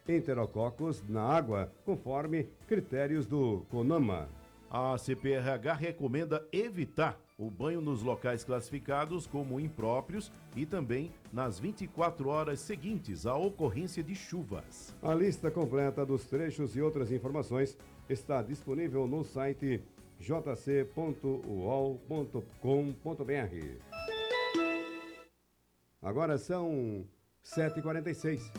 enterococos na água, conforme critérios do CONAMA. A CPRH recomenda evitar o banho nos locais classificados como impróprios e também nas 24 horas seguintes à ocorrência de chuvas. A lista completa dos trechos e outras informações está disponível no site jc.uol.com.br. Agora são 7h46.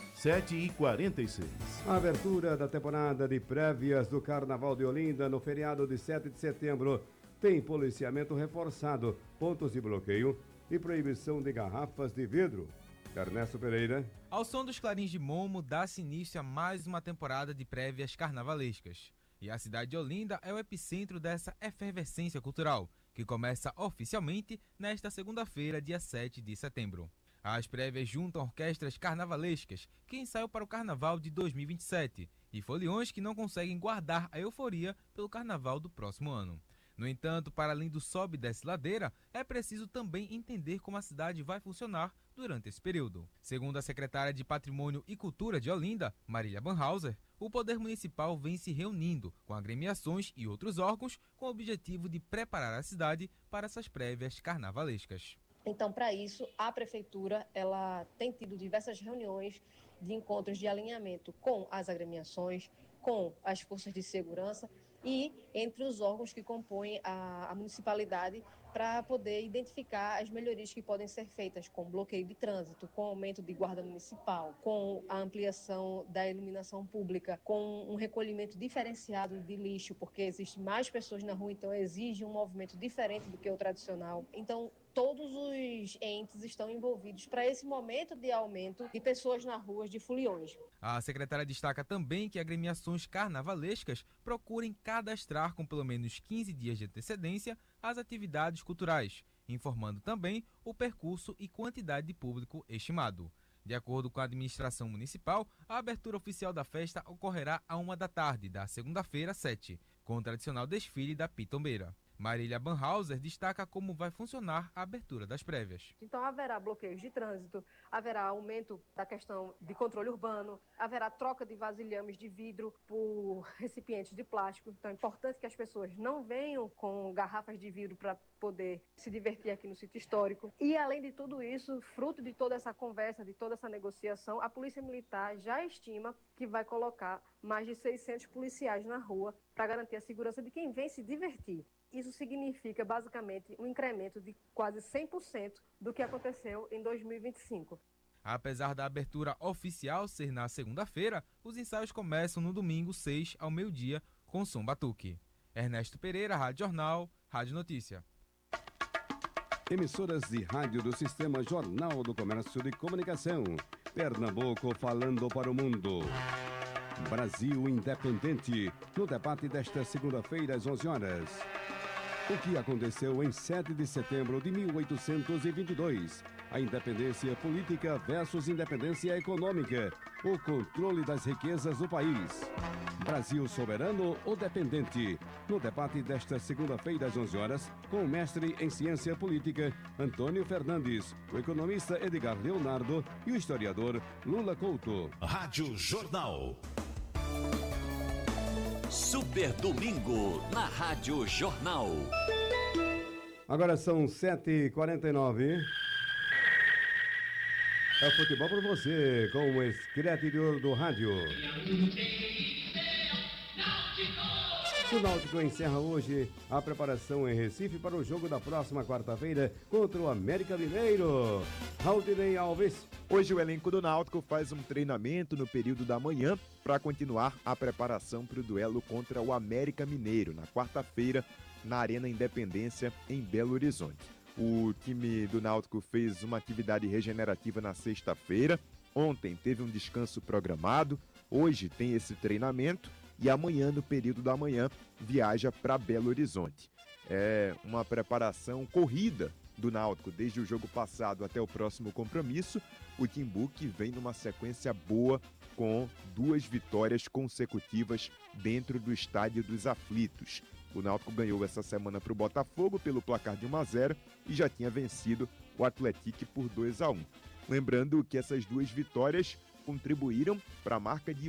7h46. A abertura da temporada de prévias do Carnaval de Olinda no feriado de 7 de setembro tem policiamento reforçado, pontos de bloqueio e proibição de garrafas de vidro. Ernesto Pereira. Ao som dos clarins de Momo, dá-se início a mais uma temporada de prévias carnavalescas. E a cidade de Olinda é o epicentro dessa efervescência cultural, que começa oficialmente nesta segunda-feira, dia 7 de setembro. As prévias juntam orquestras carnavalescas que ensaiam para o Carnaval de 2027 e foliões que não conseguem guardar a euforia pelo Carnaval do próximo ano. No entanto, para além do sobe e desce ladeira, é preciso também entender como a cidade vai funcionar durante esse período. Segundo a secretária de Patrimônio e Cultura de Olinda, Marília Banhauser, o Poder Municipal vem se reunindo com agremiações e outros órgãos com o objetivo de preparar a cidade para essas prévias carnavalescas. Então, para isso, a Prefeitura ela tem tido diversas reuniões de encontros de alinhamento com as agremiações, com as forças de segurança e entre os órgãos que compõem a municipalidade para poder identificar as melhorias que podem ser feitas com bloqueio de trânsito, com aumento de guarda municipal, com a ampliação da iluminação pública, com um recolhimento diferenciado de lixo, porque existem mais pessoas na rua, então exige um movimento diferente do que o tradicional. Então, todos os entes estão envolvidos para esse momento de aumento de pessoas nas ruas, de foliões. A secretária destaca também que agremiações carnavalescas procurem cadastrar com pelo menos 15 dias de antecedência as atividades culturais, informando também o percurso e quantidade de público estimado. De acordo com a administração municipal, a abertura oficial da festa ocorrerá à 1 da tarde da segunda-feira, 7, com o tradicional desfile da Pitombeira. Marília Banhauser destaca como vai funcionar a abertura das prévias. Então haverá bloqueios de trânsito, haverá aumento da questão de controle urbano, haverá troca de vasilhames de vidro por recipientes de plástico. Então é importante que as pessoas não venham com garrafas de vidro para poder se divertir aqui no sítio histórico. E além de tudo isso, fruto de toda essa conversa, de toda essa negociação, a Polícia Militar já estima que vai colocar mais de 600 policiais na rua para garantir a segurança de quem vem se divertir. Isso significa, basicamente, um incremento de quase 100% do que aconteceu em 2025. Apesar da abertura oficial ser na segunda-feira, os ensaios começam no domingo, 6 ao meio-dia, com som batuque. Ernesto Pereira, Rádio Jornal, Rádio Notícia. Emissoras de rádio do Sistema Jornal do Comércio de Comunicação. Pernambuco falando para o mundo. Brasil Independente, no debate desta segunda-feira às 11 horas. O que aconteceu em 7 de setembro de 1822? A independência política versus independência econômica. O controle das riquezas do país. Brasil soberano ou dependente? No debate desta segunda-feira às 11 horas, com o mestre em ciência política, Antônio Fernandes, o economista Edgar Leonardo e o historiador Lula Couto. Rádio Jornal. Super Domingo na Rádio Jornal. Agora são 7h49. É o futebol para você, com o escretiador do rádio. O Náutico encerra hoje a preparação em Recife para o jogo da próxima quarta-feira contra o América Mineiro. Raultinei Alves. Hoje o elenco do Náutico faz um treinamento no período da manhã para continuar a preparação para o duelo contra o América Mineiro, na quarta-feira, na Arena Independência, em Belo Horizonte. O time do Náutico fez uma atividade regenerativa na sexta-feira, ontem teve um descanso programado, hoje tem esse treinamento e amanhã, no período da manhã, viaja para Belo Horizonte. É uma preparação corrida do Náutico desde o jogo passado até o próximo compromisso. O Timbu que vem numa sequência boa com 2 vitórias consecutivas dentro do Estádio dos Aflitos. O Náutico ganhou essa semana para o Botafogo pelo placar de 1-0 e já tinha vencido o Atlético por 2-1. Lembrando que essas 2 vitórias contribuíram para a marca de